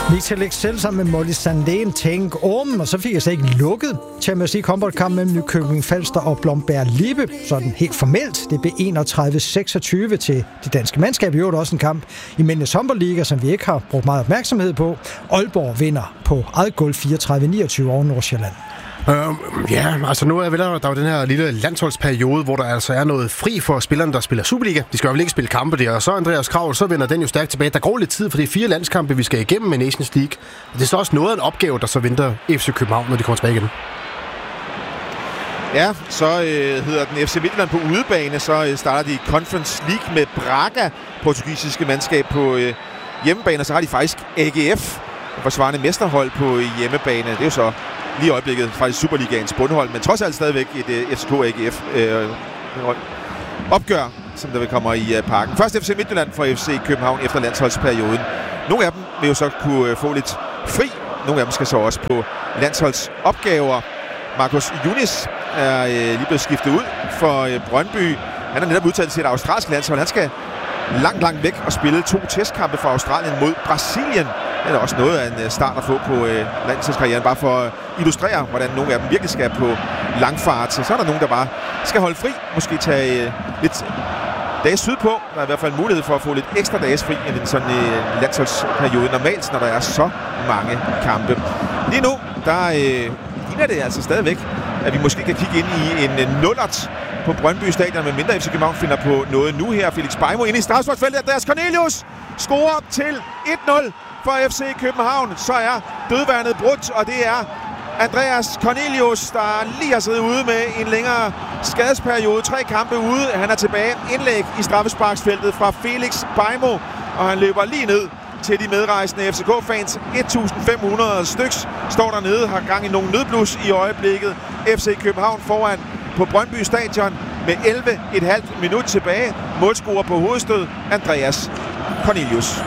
Michael Excel sammen med Molly Sandén tænk om, og så fik jeg så ikke lukket Champions League håndboldkamp mellem Nykøbing Falster og Blomberg Lippe. Sådan helt formelt. Det blev 31-26 til det danske mandskab. I øvrigt også en kamp i Mændenes håndboldliga, som vi ikke har brugt meget opmærksomhed på. Aalborg vinder på eget gulv 34-29 over Nordsjælland. Ja, altså nu er der jo den her lille landsholdsperiode, hvor der altså er noget fri for spillerne, der spiller Superliga. De skal jo vel ikke spille kampe der, og så Andreas Kravl, så vender den jo stærkt tilbage. Der går lidt tid, for det er 4 landskampe, vi skal igennem med Nations League. Og det er så også noget af en opgave, der så venter FC København, når de kommer tilbage igen. Ja, så hedder den FC Midtjylland på udebane, så starter de Conference League med Braga, portugisiske mandskab på hjemmebane, og så har de faktisk AGF, forsvarende mesterhold på hjemmebane. Det er jo så lige i øjeblikket faktisk Superligaens bundhold, men trods alt stadigvæk et FCK-AGF opgør, som der vil komme i parken. Først FC Midtjylland for FC København efter landsholdsperioden. Nogle af dem vil jo så kunne få lidt fri. Nogle af dem skal så også på landsholdsopgaver. Marcus Yunis er lige blevet skiftet ud for Brøndby. Han er netop udtaget til et australsk landshold. Han skal langt væk og spille 2 testkampe for Australien mod Brasilien. Det er også noget af en start at få på landsholdskarrieren, bare for at illustrere, hvordan nogle af dem virkelig skal på langfart. Så er der nogen, der bare skal holde fri, måske tage lidt dage sydpå. Der er i hvert fald mulighed for at få lidt ekstra dages fri end en sådan landsholdsperiode normalt, når der er så mange kampe. Lige nu, der ligner det altså stadigvæk, at vi måske kan kigge ind i en nullert på Brøndby Stadion, med mindre FC København finder på noget nu her. Felix Beimo inde i straffesparksfeltet. Andreas Cornelius scorer til 1-0 for FC København. Så er dødvandet brudt, og det er Andreas Cornelius, der lige har siddet ude med en længere skadesperiode. 3 kampe ude. Han er tilbage. Indlæg i straffesparksfeltet fra Felix Beimo, og han løber lige ned til de medrejsende FCK-fans. 1.500 styks står dernede, har gang i nogle nødblus i øjeblikket. FC København foran på Brøndby Stadion med 11,5 minut tilbage. Målscorer på hovedstød, Andreas Cornelius.